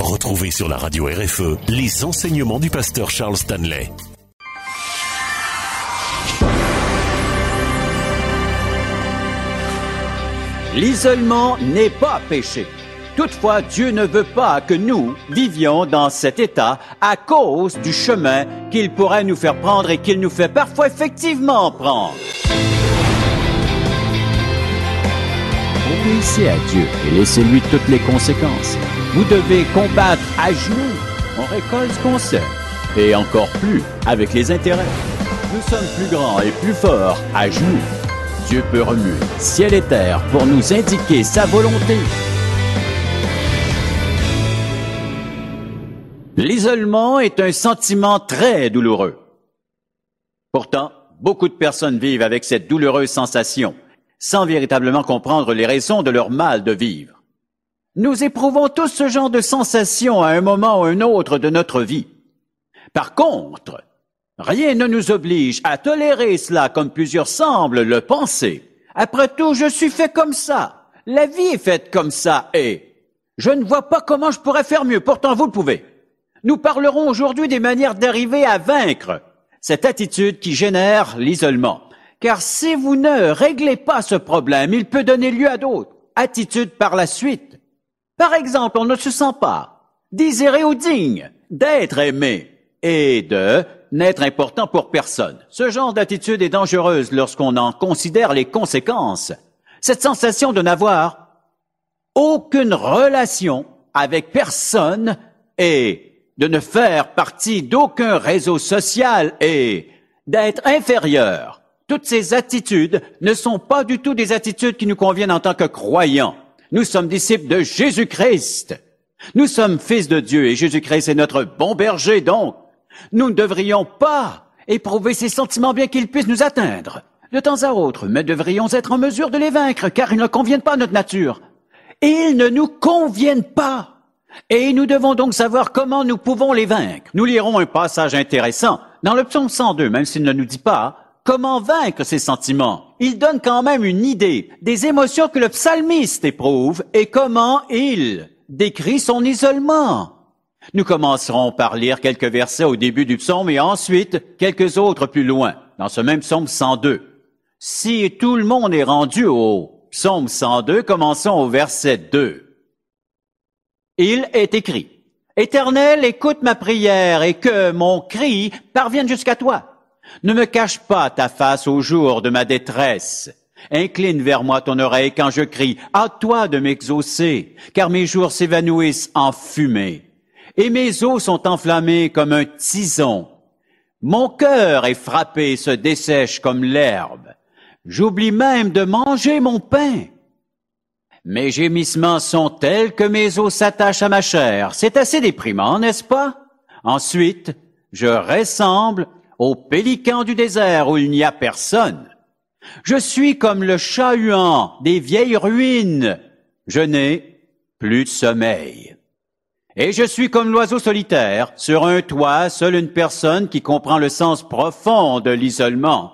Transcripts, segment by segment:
Retrouvez sur la radio RFE les enseignements du pasteur Charles Stanley. L'isolement n'est pas péché. Toutefois, Dieu ne veut pas que nous vivions dans cet état à cause du chemin qu'il pourrait nous faire prendre et qu'il nous fait parfois effectivement prendre. Obéissez à Dieu et laissez-lui toutes les conséquences. Vous devez combattre à genoux. On récolte ce qu'on sème. Et encore plus avec les intérêts. Nous sommes plus grands et plus forts à genoux. Dieu peut remuer ciel et terre pour nous indiquer sa volonté. L'isolement est un sentiment très douloureux. Pourtant, beaucoup de personnes vivent avec cette douloureuse sensation, sans véritablement comprendre les raisons de leur mal de vivre. Nous éprouvons tous ce genre de sensation à un moment ou un autre de notre vie. Par contre, rien ne nous oblige à tolérer cela comme plusieurs semblent le penser. Après tout, je suis fait comme ça. La vie est faite comme ça et je ne vois pas comment je pourrais faire mieux. Pourtant, vous le pouvez. Nous parlerons aujourd'hui des manières d'arriver à vaincre cette attitude qui génère l'isolement. Car si vous ne réglez pas ce problème, il peut donner lieu à d'autres attitudes par la suite. Par exemple, on ne se sent pas désiré ou digne d'être aimé et de n'être important pour personne. Ce genre d'attitude est dangereuse lorsqu'on en considère les conséquences. Cette sensation de n'avoir aucune relation avec personne et de ne faire partie d'aucun réseau social et d'être inférieur. Toutes ces attitudes ne sont pas du tout des attitudes qui nous conviennent en tant que croyants. Nous sommes disciples de Jésus-Christ. Nous sommes fils de Dieu et Jésus-Christ est notre bon berger, donc nous ne devrions pas éprouver ces sentiments bien qu'ils puissent nous atteindre de temps à autre, mais devrions être en mesure de les vaincre car ils ne conviennent pas à notre nature. Ils ne nous conviennent pas. Et nous devons donc savoir comment nous pouvons les vaincre. Nous lirons un passage intéressant dans le psaume 102, même s'il ne nous dit pas comment vaincre ces sentiments. Il donne quand même une idée des émotions que le psalmiste éprouve et comment il décrit son isolement. Nous commencerons par lire quelques versets au début du psaume et ensuite quelques autres plus loin, dans ce même psaume 102. Si tout le monde est rendu au psaume 102, commençons au verset 2. Il est écrit, « Éternel, écoute ma prière et que mon cri parvienne jusqu'à toi. Ne me cache pas ta face au jour de ma détresse. Incline vers moi ton oreille quand je crie, hâte-toi de m'exaucer, car mes jours s'évanouissent en fumée. Et mes os sont enflammés comme un tison. Mon cœur est frappé, se dessèche comme l'herbe. J'oublie même de manger mon pain. Mes gémissements sont tels que mes os s'attachent à ma chair. C'est assez déprimant, n'est-ce pas? Ensuite, je ressemble au pélican du désert où il n'y a personne. Je suis comme le chat-huant des vieilles ruines. Je n'ai plus de sommeil. Et je suis comme l'oiseau solitaire, sur un toit, seule une personne qui comprend le sens profond de l'isolement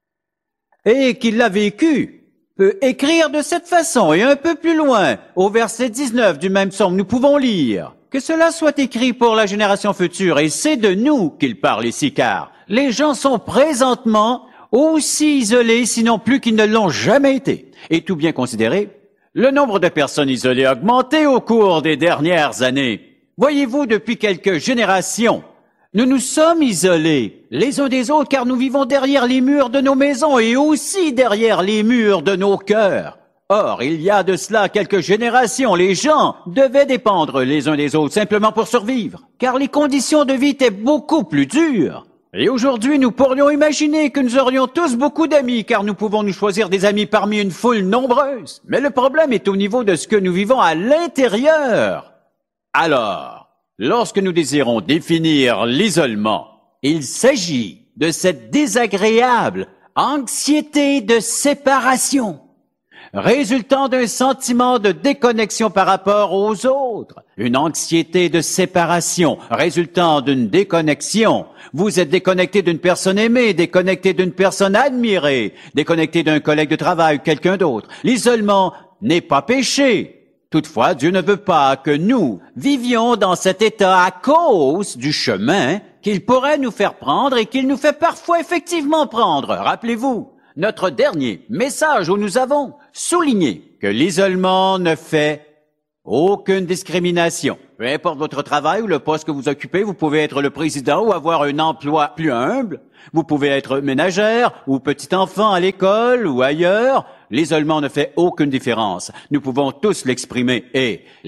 et qui l'a vécu peut écrire de cette façon. Et un peu plus loin, au verset 19 du même psaume, nous pouvons lire que cela soit écrit pour la génération future. Et c'est de nous qu'il parle ici, car les gens sont présentement aussi isolés, sinon plus qu'ils ne l'ont jamais été. Et tout bien considéré, le nombre de personnes isolées a augmenté au cours des dernières années. Voyez-vous, depuis quelques générations, nous nous sommes isolés les uns des autres car nous vivons derrière les murs de nos maisons et aussi derrière les murs de nos cœurs. Or, il y a de cela quelques générations, les gens devaient dépendre les uns des autres simplement pour survivre, car les conditions de vie étaient beaucoup plus dures. Et aujourd'hui, nous pourrions imaginer que nous aurions tous beaucoup d'amis, car nous pouvons nous choisir des amis parmi une foule nombreuse. Mais le problème est au niveau de ce que nous vivons à l'intérieur. Alors, lorsque nous désirons définir l'isolement, il s'agit de cette désagréable anxiété de séparation, résultant d'un sentiment de déconnexion par rapport aux autres. Une anxiété de séparation résultant d'une déconnexion. Vous êtes déconnecté d'une personne aimée, déconnecté d'une personne admirée, déconnecté d'un collègue de travail ou quelqu'un d'autre. L'isolement n'est pas péché. Toutefois, Dieu ne veut pas que nous vivions dans cet état à cause du chemin qu'il pourrait nous faire prendre et qu'il nous fait parfois effectivement prendre. Rappelez-vous, notre dernier message où nous avons souligné que l'isolement ne fait aucune discrimination. Peu importe votre travail ou le poste que vous occupez, vous pouvez être le président ou avoir un emploi plus humble. Vous pouvez être ménagère ou petit enfant à l'école ou ailleurs. L'isolement ne fait aucune différence. Nous pouvons tous l'exprimer et